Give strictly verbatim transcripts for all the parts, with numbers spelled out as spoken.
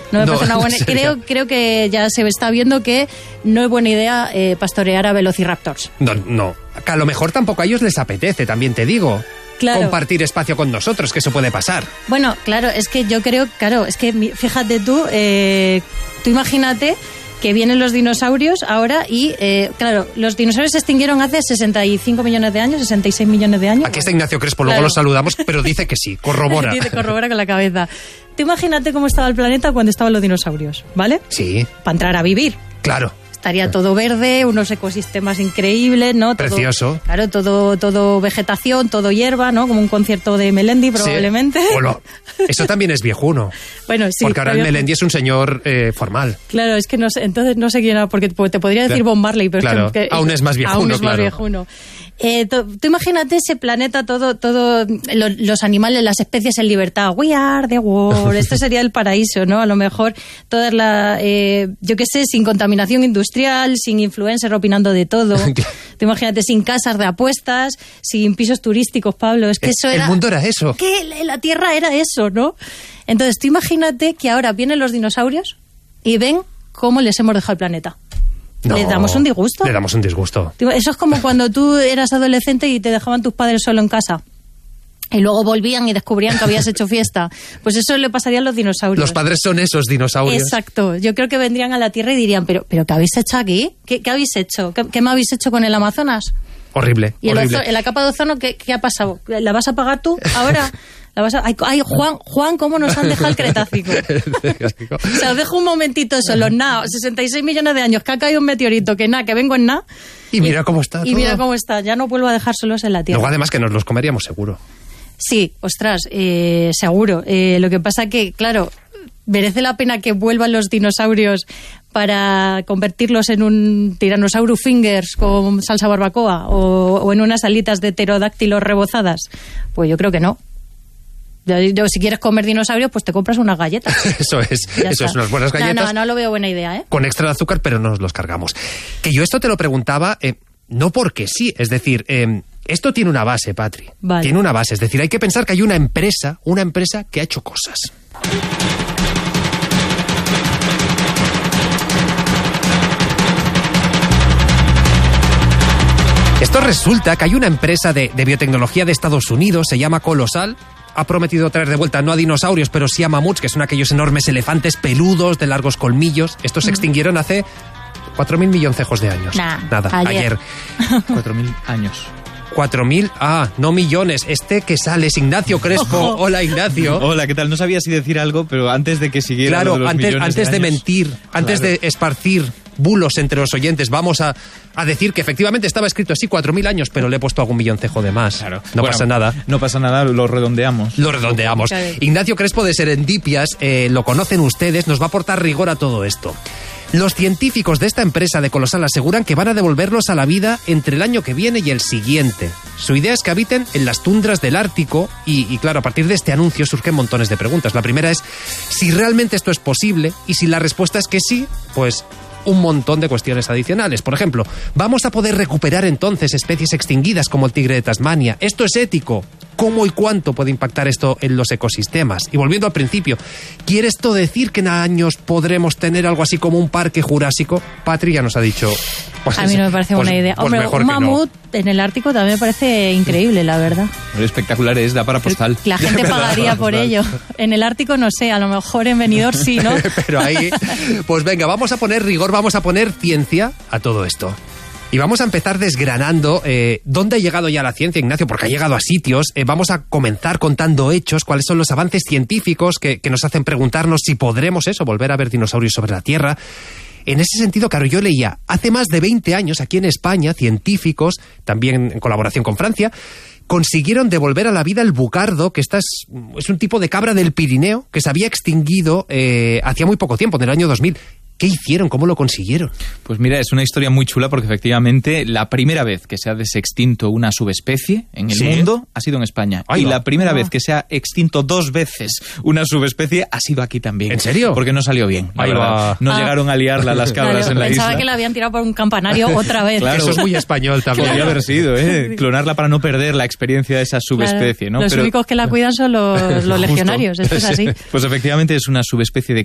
No me No, parece una buena ¿en serio? creo, creo que ya se está viendo que no es buena idea eh, pastorear a velociraptors. No, no. Que a lo mejor tampoco a ellos les apetece, también te digo. Claro. Compartir espacio con nosotros, que eso puede pasar. Bueno, claro, es que yo creo, claro, es que mi- fíjate tú, eh, tú imagínate que vienen los dinosaurios ahora y, eh, claro, los dinosaurios se extinguieron hace sesenta y cinco millones de años, sesenta y seis millones de años. Aquí está Ignacio Crespo, luego Claro. lo saludamos, pero dice que sí, corrobora. Dice, corrobora con la cabeza. Tú imagínate cómo estaba el planeta cuando estaban los dinosaurios, ¿vale? Sí, Para entrar a vivir. claro. Estaría todo verde, unos ecosistemas increíbles, ¿no? Todo- Precioso. Claro, todo, todo vegetación, todo hierba, ¿no? Como un concierto de Melendi, probablemente. Sí. Bueno, eso también es viejuno. Bueno, sí. Porque ahora el pero- Melendi es un señor eh, formal. Claro, es que no sé, entonces no sé quién era, porque te podría decir Claro. Bob Marley, pero Claro, es que, que- aún es más viejuno, aún es más claro. viejuno. Eh, tú, tú imagínate ese planeta, todo, todo lo- los animales, las especies en libertad. We are the world. Este sería el paraíso, ¿no? A lo mejor todas las, eh, yo qué sé, sin contaminación industrial, sin influencers opinando de todo. Tú imagínate, sin casas de apuestas, sin pisos turísticos, Pablo. Es que eso el era... mundo era eso. Que la Tierra era eso, ¿no? Entonces, tú imagínate que ahora vienen los dinosaurios y ven cómo les hemos dejado el planeta. No, ¿Le damos un disgusto? Le damos un disgusto. Tío, eso es como cuando tú eras adolescente y te dejaban tus padres solo en casa. Y luego volvían y descubrían que habías hecho fiesta. Pues eso le pasaría a los dinosaurios. Los padres son esos dinosaurios. Exacto. Yo creo que vendrían a la Tierra y dirían, pero, pero ¿qué habéis hecho aquí? ¿Qué, qué habéis hecho? ¿Qué, qué me habéis hecho con el Amazonas? Horrible, ¿Y el horrible. ozo- en la capa de ozono qué, qué ha pasado? ¿La vas a pagar tú ahora? ¿La vas a... ay, ay, Juan, Juan, ¿cómo nos han dejado el Cretácico? O sea, os dejo un momentito eso, los na, sesenta y seis millones de años, que ha caído un meteorito, que na, que vengo en na. Y mira cómo está Y todo. mira cómo está, ya no vuelvo a dejar solos en la Tierra. Luego además que nos los comeríamos seguro. Sí, ostras, eh, seguro. Eh, lo que pasa que, claro, merece la pena que vuelvan los dinosaurios para convertirlos en un Tyrannosaurus fingers con salsa barbacoa o, o en unas alitas de pterodáctilos rebozadas. Pues yo creo que no. Yo, yo, si quieres comer dinosaurios, pues te compras unas galletas. Eso es, Ya eso está. es, unas buenas galletas. No, no, no lo veo buena idea, ¿eh? Con extra de azúcar, pero no nos los cargamos. Que yo esto te lo preguntaba, eh, no porque sí, es decir, eh, esto tiene una base, Patri. Vale. Tiene una base, es decir, hay que pensar que hay una empresa, una empresa que ha hecho cosas. Esto resulta que hay una empresa de, de biotecnología de Estados Unidos, se llama Colosal, ha prometido traer de vuelta no a dinosaurios, pero sí a mamuts, que son aquellos enormes elefantes peludos de largos colmillos. Estos se extinguieron hace cuatro mil milloncejos de años. Nah, Nada, ayer. ayer. Cuatro mil años. Cuatro mil, ah, no millones. Este que sale es Ignacio Crespo. Hola, Ignacio. Hola, ¿qué tal? No sabía si decir algo, pero antes de que siguiera Claro, lo de los antes, millones antes de, años, mentir, antes claro. de esparcir bulos entre los oyentes, vamos a, a decir que efectivamente estaba escrito así cuatro mil años, pero le he puesto algún milloncejo de más. Claro. No Bueno, pasa nada. No pasa nada, lo redondeamos. Lo redondeamos. Claro. Ignacio Crespo de Serendipias, eh, lo conocen ustedes, nos va a aportar rigor a todo esto. Los científicos de esta empresa de Colosal aseguran que van a devolverlos a la vida entre el año que viene y el siguiente. Su idea es que habiten en las tundras del Ártico y, y claro, a partir de este anuncio surgen montones de preguntas. La primera es si realmente esto es posible y si la respuesta es que sí, pues un montón de cuestiones adicionales. Por ejemplo, ¿vamos a poder recuperar entonces especies extinguidas como el tigre de Tasmania? ¿Esto es ético? ¿Cómo y cuánto puede impactar esto en los ecosistemas? Y volviendo al principio, ¿quiere esto decir que en años podremos tener algo así como un parque jurásico? Patri ya nos ha dicho... Pues, A mí no me parece pues- buena idea. pues Hombre, mejor un que no. mamut en el Ártico también me parece increíble, la verdad. Espectacular es, da para postal. La gente ¿Verdad? pagaría por Postal. ello. En el Ártico no sé, a lo mejor en Benidorm sí, ¿no? Pero ahí, pues venga, vamos a poner rigor, vamos a poner ciencia a todo esto. Y vamos a empezar desgranando eh, dónde ha llegado ya la ciencia, Ignacio, porque ha llegado a sitios. Eh, vamos a comenzar contando hechos, cuáles son los avances científicos que, que nos hacen preguntarnos si podremos eso, volver a ver dinosaurios sobre la Tierra. En ese sentido, claro, yo leía, hace más de veinte años aquí en España, científicos, también en colaboración con Francia, consiguieron devolver a la vida el bucardo, que esta es, es un tipo de cabra del Pirineo que se había extinguido eh, hacía muy poco tiempo, en el año dos mil. ¿Qué hicieron? ¿Cómo lo consiguieron? Pues mira, es una historia muy chula porque efectivamente la primera vez que se ha desextinto una subespecie en el ¿Sí? mundo ha sido en España. Ahí y va. la primera Ah. vez que se ha extinto dos veces una subespecie ha sido aquí también. ¿En serio? Porque no salió bien. la Ahí verdad. va. No Ah. llegaron a liarla las cabras Claro, en la pensaba isla. que la habían tirado por un campanario otra vez. Claro. Eso es muy español también. Podría haber sido, ¿eh? Clonarla para no perder la experiencia de esa subespecie, Claro, ¿no? Los Pero- únicos que la cuidan son los, los Justo. legionarios, esto es así. Pues efectivamente es una subespecie de cabra monte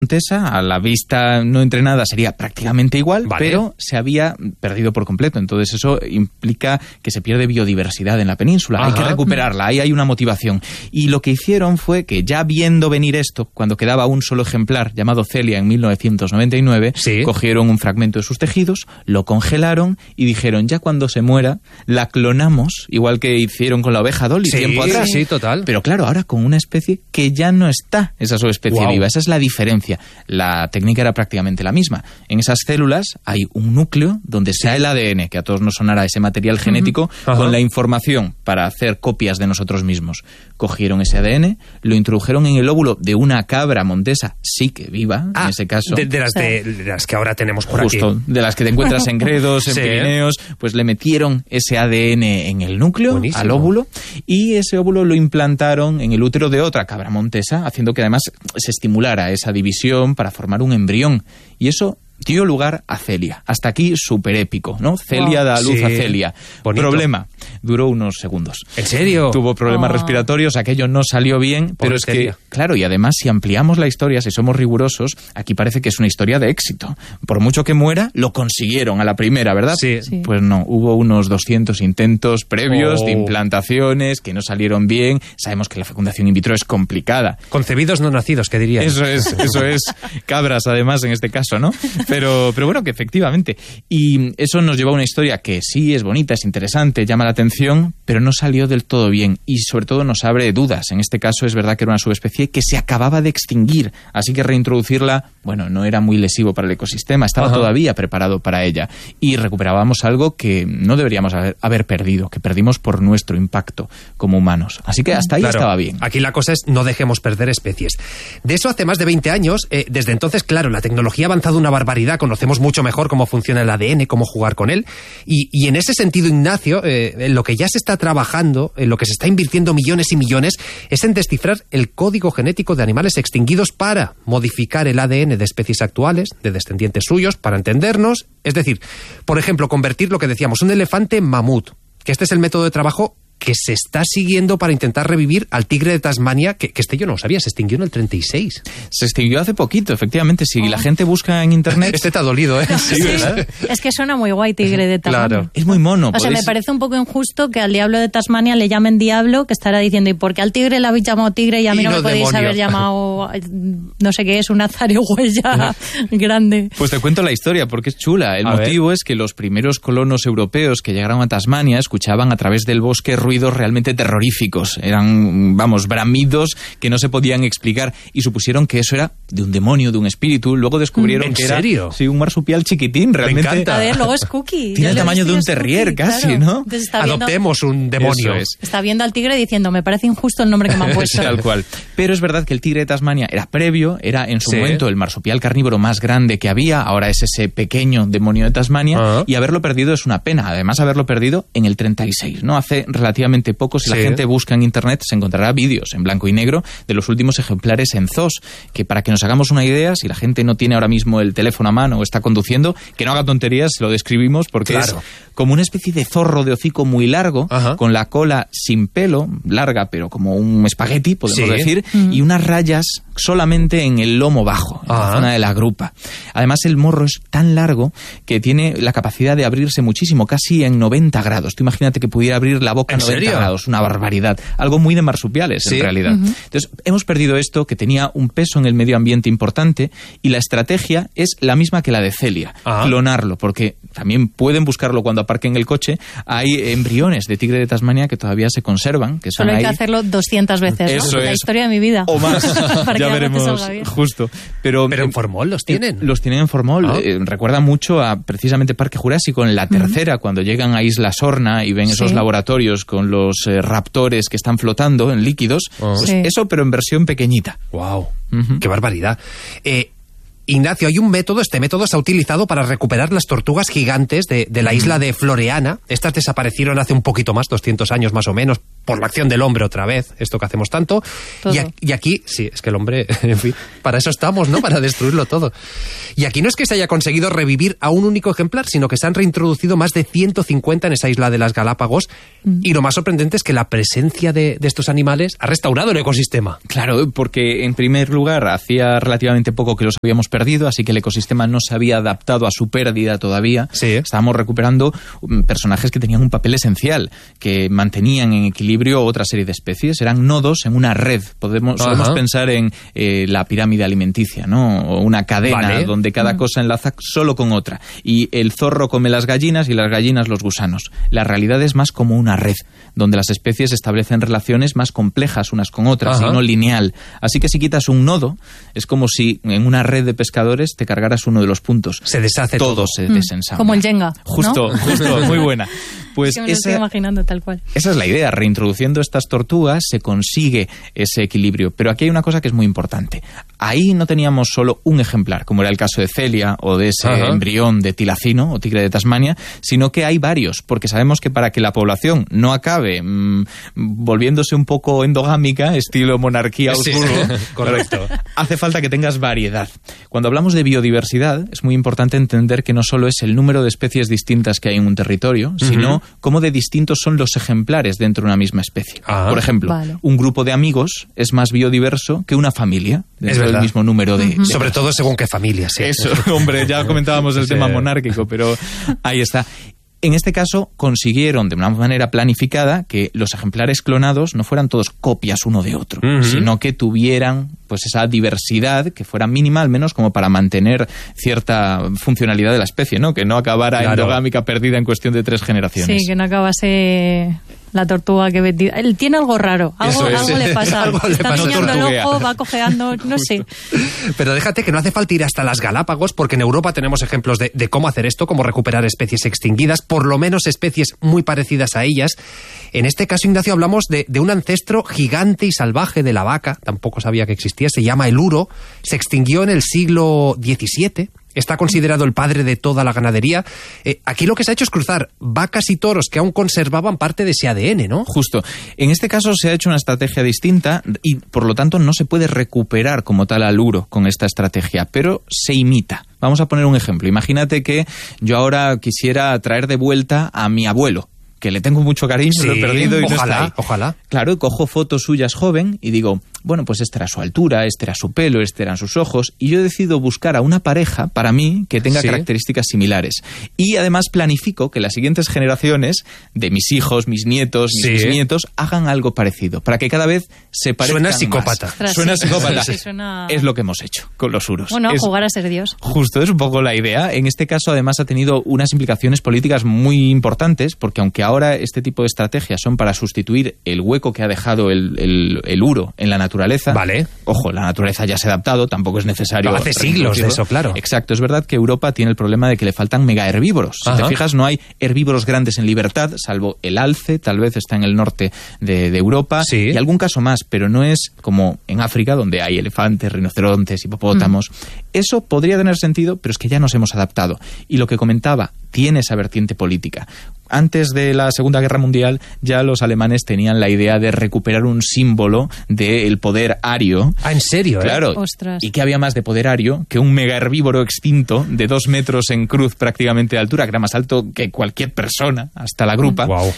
montesa, a la vista no entrenada sería prácticamente igual, vale. pero se había perdido por completo. Entonces eso implica que se pierde biodiversidad en la península. Ajá. Hay que recuperarla, ahí hay una motivación. Y lo que hicieron fue que ya viendo venir esto, cuando quedaba un solo ejemplar llamado Celia en mil novecientos noventa y nueve, ¿sí? cogieron un fragmento de sus tejidos, lo congelaron y dijeron, ya cuando se muera, la clonamos, igual que hicieron con la oveja Dolly sí, tiempo atrás. Sí, total. Pero claro, ahora con una especie que ya no está esa subespecie wow. viva. Esa es la diferencia. La técnica era prácticamente la misma. En esas células hay un núcleo donde está el A D N, que a todos nos sonará ese material genético, uh-huh. con la información para hacer copias de nosotros mismos. Cogieron ese A D N, lo introdujeron en el óvulo de una cabra montesa, sí que viva, ah, en ese caso. De, de, las de, de las que ahora tenemos por Justo, aquí. de las que te encuentras en Gredos, en sí. Pirineos, pues le metieron ese A D N en el núcleo, buenísimo. Al óvulo, y ese óvulo lo implantaron en el útero de otra cabra montesa, haciendo que además se estimulara esa división para formar un embrión. Y eso dio lugar a Celia. Hasta aquí súper épico, ¿no? Celia wow. da a luz sí. a Celia. Bonito. Problema, duró unos segundos. ¿En serio? Tuvo problemas oh. respiratorios, aquello no salió bien, pero es que, claro, y además si ampliamos la historia, si somos rigurosos, aquí parece que es una historia de éxito. Por mucho que muera, lo consiguieron a la primera, ¿verdad? Sí. sí. Pues no, hubo unos doscientos intentos previos oh. de implantaciones que no salieron bien. Sabemos que la fecundación in vitro es complicada. Concebidos no nacidos, ¿qué dirían? Eso es, eso es. Cabras, además, en este caso, ¿no? Pero, pero bueno, que efectivamente. Y eso nos lleva a una historia que sí es bonita, es interesante, llama la atención, pero no salió del todo bien. Y sobre todo nos abre dudas. En este caso es verdad que era una subespecie que se acababa de extinguir. Así que reintroducirla, bueno, no era muy lesivo para el ecosistema. Estaba Ajá. todavía preparado para ella. Y recuperábamos algo que no deberíamos haber, haber perdido, que perdimos por nuestro impacto como humanos. Así que hasta ahí claro, estaba bien. Aquí la cosa es no dejemos perder especies. De eso hace más de veinte años. Eh, desde entonces, claro, la tecnología ha avanzado una barbaridad. Conocemos mucho mejor cómo funciona el A D N, cómo jugar con él. Y, y en ese sentido, Ignacio, eh, en lo que ya se está trabajando, en lo que se está invirtiendo millones y millones, es en descifrar el código genético de animales extinguidos para modificar el A D N de especies actuales, de descendientes suyos, para entendernos. Es decir, por ejemplo, convertir lo que decíamos, un elefante en mamut, que este es el método de trabajo que se está siguiendo para intentar revivir al tigre de Tasmania, que, que este yo no lo sabía, se extinguió en el treinta y seis. Se extinguió hace poquito, efectivamente. Si oh. la gente busca en internet... Este te ha dolido, ¿eh? Sí, ¿verdad? Es que suena muy guay, tigre de Tasmania. Claro. Es muy mono. O ¿podéis? sea, me parece un poco injusto que al diablo de Tasmania le llamen diablo, que estará diciendo, ¿y por qué al tigre le habéis llamado tigre y a mí y no, no me podéis demonio. Haber llamado, no sé qué es, una zarigüeya grande? Pues te cuento la historia, porque es chula. El a motivo ver. Es que los primeros colonos europeos que llegaron a Tasmania escuchaban a través del bosque ruidos realmente terroríficos. Eran, vamos, bramidos que no se podían explicar y supusieron que eso era de un demonio, de un espíritu. Luego descubrieron ¿En que serio? era sí, un marsupial chiquitín, realmente. Me encanta. A ver, luego es Cookie. Tiene el tamaño de un terrier, cookie, casi, claro. ¿no? Está Adoptemos viendo, un demonio. Es. Está viendo al tigre diciendo, me parece injusto el nombre que me han puesto. Tal cual. Pero es verdad que el tigre de Tasmania era previo, era en su sí. momento el marsupial carnívoro más grande que había, ahora es ese pequeño demonio de Tasmania, uh-huh. y haberlo perdido es una pena. Además, haberlo perdido en el treinta y seis, ¿no? Hace relativamente poco, si sí. la gente busca en internet, se encontrará vídeos en blanco y negro de los últimos ejemplares en zoos, que para que nos hagamos una idea, si la gente no tiene ahora mismo el teléfono a mano o está conduciendo, que no haga tonterías, lo describimos, porque claro. es como una especie de zorro de hocico muy largo, Ajá. con la cola sin pelo, larga, pero como un espagueti, podemos sí. decir, mm. y unas rayas solamente en el lomo bajo, en Ajá. la zona de la grupa. Además, el morro es tan largo que tiene la capacidad de abrirse muchísimo, casi en noventa grados. Tú imagínate que pudiera abrir la boca en noventa serio? Grados, una barbaridad. Algo muy de marsupiales, ¿sí? en realidad. Uh-huh. Entonces, hemos perdido esto, que tenía un peso en el medio ambiente importante, y la estrategia es la misma que la de Celia, Ajá. clonarlo, porque también pueden buscarlo cuando aparquen el coche. Hay embriones de tigre de Tasmania que todavía se conservan, que Solo son hay ahí. que hacerlo doscientas veces, Eso ¿no? es. La historia de mi vida. O más, ya veremos, justo. Pero, Pero en formol los tienen. Los tienen en formol. ¿Ah? Eh, recuerda mucho a precisamente Parque Jurásico, en la tercera, uh-huh. cuando llegan a Isla Sorna y ven sí. esos laboratorios con los eh, raptores que están flotando en líquidos. Uh-huh. Pues sí. Eso, pero en versión pequeñita. ¡Wow! Uh-huh. ¡Qué barbaridad! Eh, Ignacio, hay un método, este método se ha utilizado para recuperar las tortugas gigantes de, de la isla de Floreana. Estas desaparecieron hace un poquito más, doscientos años más o menos, por la acción del hombre otra vez, esto que hacemos tanto. Y, a, y aquí, sí, es que el hombre, en fin, para eso estamos, ¿no? Para destruirlo todo. Y aquí no es que se haya conseguido revivir a un único ejemplar, sino que se han reintroducido más de ciento cincuenta en esa isla de las Galápagos. Mm. Y lo más sorprendente es que la presencia de, de estos animales ha restaurado el ecosistema. Claro, porque en primer lugar hacía relativamente poco que los habíamos perdido, así que el ecosistema no se había adaptado a su pérdida todavía. Sí. Estábamos recuperando personajes que tenían un papel esencial, que mantenían en equilibrio otra serie de especies, eran nodos en una red. Podemos, podemos pensar en eh, la pirámide alimenticia, ¿no? O una cadena, vale, donde cada cosa enlaza solo con otra. Y el zorro come las gallinas y las gallinas los gusanos. La realidad es más como una red, donde las especies establecen relaciones más complejas unas con otras, Ajá. y no lineal. Así que si quitas un nodo, es como si en una red de pescadores te cargaras uno de los puntos. Se deshace todo. Todo se mm. desensambla. Como el Jenga, Justo, ¿no? justo, muy buena. Pues sí, me lo esa, estoy imaginando tal cual. Esa es la idea. Reintroduciendo estas tortugas se consigue ese equilibrio. Pero aquí hay una cosa que es muy importante. Ahí no teníamos solo un ejemplar, como era el caso de Celia o de ese Ajá. embrión de tilacino o tigre de Tasmania, sino que hay varios, porque sabemos que para que la población no acabe mmm, volviéndose un poco endogámica, estilo monarquía sí, Habsburgo, sí, correcto, hace falta que tengas variedad. Cuando hablamos de biodiversidad, es muy importante entender que no solo es el número de especies distintas que hay en un territorio, uh-huh. sino cómo de distintos son los ejemplares dentro de una misma especie. Ah, Por ejemplo, vale. un grupo de amigos es más biodiverso que una familia dentro del mismo número de... Uh-huh. de Sobre todo según qué familia, sí. Eso, hombre, ya comentábamos el sí. tema monárquico, pero ahí está. En este caso, consiguieron de una manera planificada que los ejemplares clonados no fueran todos copias uno de otro, uh-huh. sino que tuvieran pues esa diversidad que fuera mínima, al menos como para mantener cierta funcionalidad de la especie, ¿no? Que no acabara claro. endogámica perdida en cuestión de tres generaciones. Sí, que no acabase la tortuga que vendía. Él tiene algo raro, algo, algo le pasa. algo le Está guiñando el ojo, va cojeando, no sé. Pero déjate que no hace falta ir hasta las Galápagos, porque en Europa tenemos ejemplos de, de cómo hacer esto, cómo recuperar especies extinguidas, por lo menos especies muy parecidas a ellas. En este caso, Ignacio, hablamos de, de un ancestro gigante y salvaje de la vaca, tampoco sabía que existía, se llama el uro, se extinguió en el siglo diecisiete. Está considerado el padre de toda la ganadería. Eh, aquí lo que se ha hecho es cruzar vacas y toros que aún conservaban parte de ese A D N, ¿no? Justo. En este caso se ha hecho una estrategia distinta y, por lo tanto, no se puede recuperar como tal al uro con esta estrategia, pero se imita. Vamos a poner un ejemplo. Imagínate que yo ahora quisiera traer de vuelta a mi abuelo, que le tengo mucho cariño, sí, lo he perdido y ojalá, no está ahí. Ojalá. Claro, cojo fotos suyas joven y digo, bueno, pues esta era su altura, este era su pelo, este eran sus ojos, y yo decido buscar a una pareja, para mí, que tenga ¿Sí? características similares. Y además planifico que las siguientes generaciones de mis hijos, mis nietos, mis sí. bisnietos, hagan algo parecido, para que cada vez se parezcan Suena psicópata. Más. Suena sí, psicópata. Sí, suena... Es lo que hemos hecho con los uros. Bueno, es, jugar a ser Dios. Justo, es un poco la idea. En este caso, además, ha tenido unas implicaciones políticas muy importantes, porque aunque ahora este tipo de estrategias son para sustituir el hueco que ha dejado el, el, el uro en la naturaleza. Vale. Ojo, la naturaleza ya se ha adaptado, tampoco es necesario... No, hace siglos de eso, claro. Exacto, es verdad que Europa tiene el problema de que le faltan megaherbívoros. Si Ajá. te fijas, no hay herbívoros grandes en libertad, salvo el alce, tal vez está en el norte de, de Europa, sí. y algún caso más, pero no es como en África, donde hay elefantes, rinocerontes, hipopótamos. Mm. Eso podría tener sentido, pero es que ya nos hemos adaptado. Y lo que comentaba, tiene esa vertiente política. Antes de la Segunda Guerra Mundial ya los alemanes tenían la idea de recuperar un símbolo del poder ario. Ah, ¿en serio? Claro. Eh? Ostras. ¿Y qué había más de poder ario que un mega herbívoro extinto de dos metros en cruz prácticamente de altura, que era más alto que cualquier persona, hasta la grupa? Wow.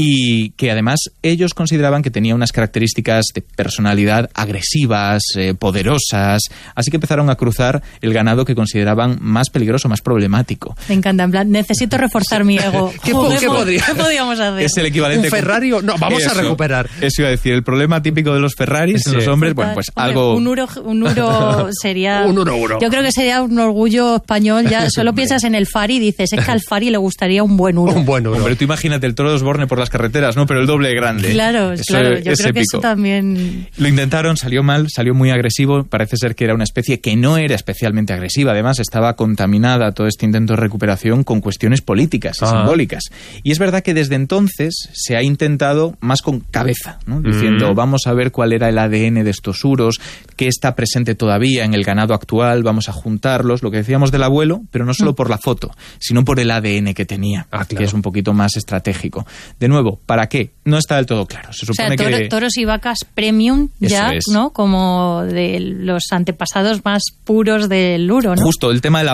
Y que además ellos consideraban que tenía unas características de personalidad agresivas, eh, poderosas, así que empezaron a cruzar el ganado que consideraban más peligroso, más problemático. Me encanta, en plan, necesito reforzar sí. mi ego. ¿Qué, Joder, ¿qué, podría? ¿Qué podríamos hacer? Es el equivalente. ¿Un Ferrari? O... No, vamos eso, a recuperar. Eso iba a decir, el problema típico de los Ferraris sí. en los hombres, bueno, pues Hombre, algo... Un uro, un uro sería... un uro, uro. Yo creo que sería un orgullo español. Ya solo piensas en el Fari y dices, es que al Fari le gustaría un buen uro. Un buen uro. Hombre, tú imagínate el toro de Osborne por las carreteras, ¿no? Pero el doble de grande. Claro, eso claro. Es, yo es creo épico. que eso también... Lo intentaron, salió mal, salió muy agresivo. Parece ser que era una especie que no era especialmente agresiva. Además, estaba contaminada todo este intento de recuperación con cuestiones políticas y ah. simbólicas. Y es verdad que desde entonces se ha intentado más con cabeza, ¿no? Diciendo, mm. vamos a ver cuál era el A D D N de estos uros, qué está presente todavía en el ganado actual, vamos a juntarlos, lo que decíamos del abuelo, pero no solo mm. por la foto, sino por el A D N que tenía, ah, claro. que es un poquito más estratégico. De nuevo, ¿para qué? No está del todo claro. Se supone o sea, toro, que... toros y vacas premium ya, es. ¿no? Como de los antepasados más puros del uro, ¿no? Justo, el tema de la